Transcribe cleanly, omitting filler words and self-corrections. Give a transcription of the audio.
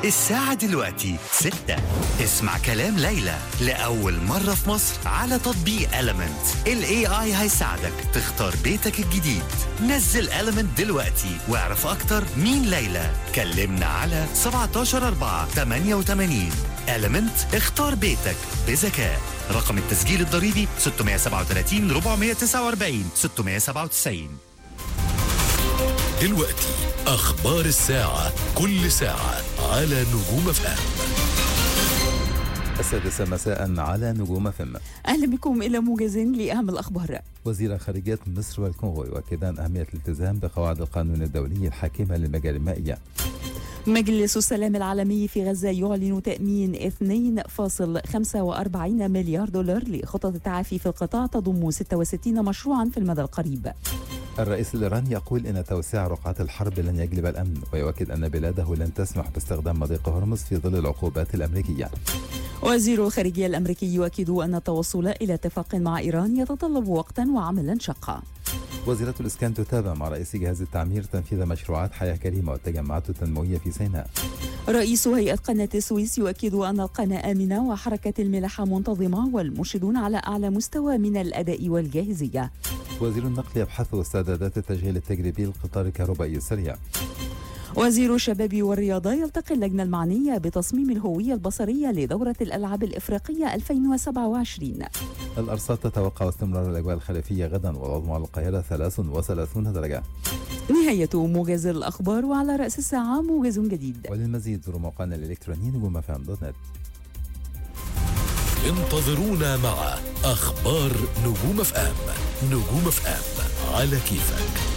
الساعة دلوقتي 6. اسمع كلام ليلى لأول مرة في مصر على تطبيق Element. ال AI هيساعدك تختار بيتك الجديد. نزل Element دلوقتي واعرف أكتر مين ليلى. كلمنا على 17/4/88. Element، اختار بيتك بذكاء. رقم التسجيل الضريبي 637 449 697. دلوقتي أخبار الساعة، كل ساعة على نجوم FM. 6 مساء على نجوم FM. أهلا بكم إلى موجز لأهم الأخبار. وزير خارجية مصر والكونغو يؤكدان أهمية الالتزام بقواعد القانون الدولي الحاكمة للمجال المائية. مجلس السلام العالمي في غزة يعلن تأمين 2.45 مليار دولار لخطط التعافي في القطاع تضم 66 مشروعا في المدى القريب. الرئيس الإيراني يقول إن توسيع رقعة الحرب لن يجلب الأمن، ويؤكد أن بلاده لن تسمح باستخدام مضيق هرمز في ظل العقوبات الأمريكية. وزير الخارجية الأمريكي يؤكد أن التوصل إلى اتفاق مع إيران يتطلب وقتا وعملا شاقا. وزيرة الإسكان تتابع مع رئيس جهاز التعمير تنفيذ مشروعات حياة كريمة والتجمعات التنموية في سيناء. رئيس هيئة قناة السويس يؤكد أن القناة آمنة وحركة الملاحة منتظمة والمرشدون على أعلى مستوى من الأداء والجاهزية. وزير النقل يبحث استعدادات التشغيل التجريبي للقطار الكهربائي السريع. وزير الشباب والرياضة يلتقي اللجنة المعنية بتصميم الهوية البصرية لدورة الألعاب الإفريقية 2027. الأرصاد تتوقع استمرار الأجواء الخريفية غدا والعظمى على القاهرة 33 درجة. نهاية موجز الأخبار، وعلى رأس الساعة موجز جديد. وللمزيد زوروا موقعنا الإلكتروني نجومفم.net. انتظرونا مع أخبار نجوم FM. نجوم FM على كيفك.